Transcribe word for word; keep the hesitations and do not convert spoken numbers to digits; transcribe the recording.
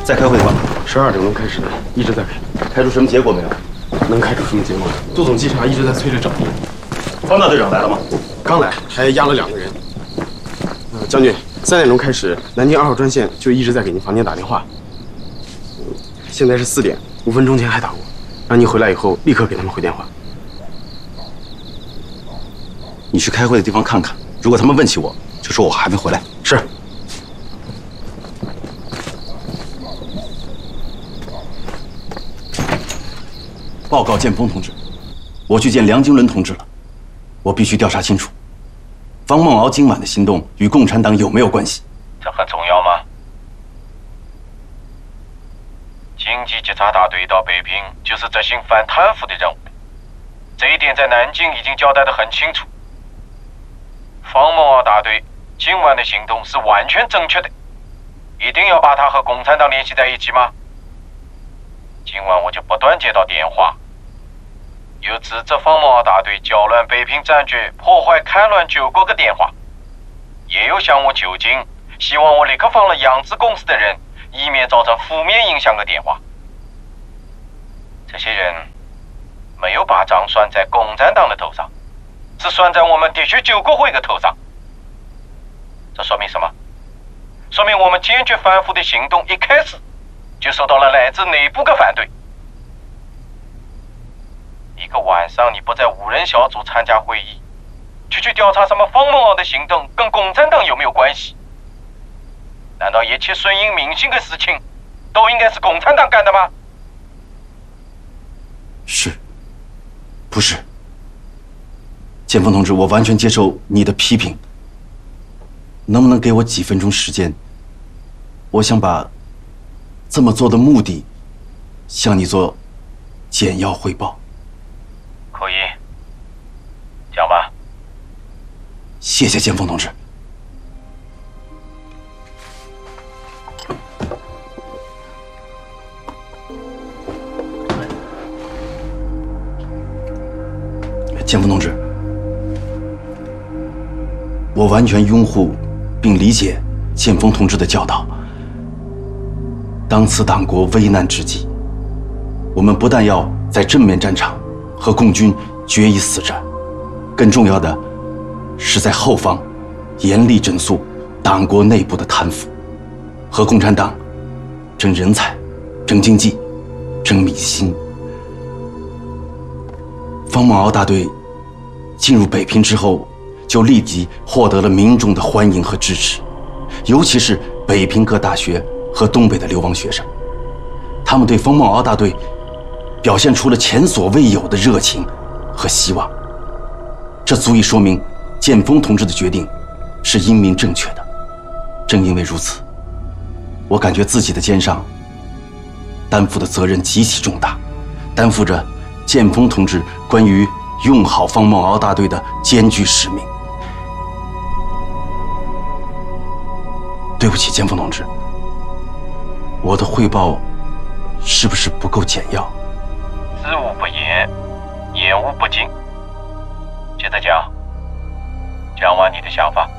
在开会吗？ 十二点钟开始的，一直在开。 开出什么结果没有？ 能开出什么结果？杜总稽查一直在催着找你。 方大队长来了吗？ 刚来，还押了两个人。呃，将军，三点钟开始，南京二号专线就一直在给您房间打电话。现在是四点，五分钟前还打过，让您回来以后立刻给他们回电话。 你去开会的地方看看，如果他们问起我，就说我还没回来。 是。 报告建峰同志，我去见梁经纶同志了，我必须调查清楚，方梦敖今晚的行动与共产党有没有关系？ 这很重要吗？经济稽查大队到北平就是执行反贪腐的任务，这一点在南京已经交代得很清楚。方梦敖大队今晚的行动是完全正确的，一定要把他和共产党联系在一起吗？今晚我就不断接到电话，有指责方梦敖大队搅乱北平战局、破坏戡乱救国的电话，也有向我求经，希望我立刻放了扬子公司的人，以免造成负面影响的电话。这些人没有把账算在共产党的头上，是算在我们地区救国会的头上。这说明什么？说明我们坚决反腐的行动一开始就受到了来自内部的反对。一个晚上你不在五人小组参加会议，就去调查什么方梦敖的行动跟共产党有没有关系？难道一切顺应民心的事情都应该是共产党干的吗？ 是，不是？建峰同志，我完全接受你的批评。能不能给我几分钟时间？我想把这么做的目的向你做简要汇报。 可以，讲吧。 谢谢建峰同志。建峰同志，我完全拥护并理解建峰同志的教导。当此党国危难之际，我们不但要在正面战场和共军决一死战，更重要的是在后方严厉整肃党国内部的贪腐，和共产党争人才、争经济、争民心。方梦敖大队进入北平之后，就立即获得了民众的欢迎和支持，尤其是北平各大学和东北的流亡学生，他们对方梦敖大队表现出了前所未有的热情和希望。这足以说明建峰同志的决定是英明正确的。正因为如此，我感觉自己的肩上担负的责任极其重大，担负着建峰同志关于用好方梦敖大队的艰巨使命。对不起，建峰同志，我的汇报是不是不够简要？ 知无不言，言无不尽。接着讲，讲完你的想法。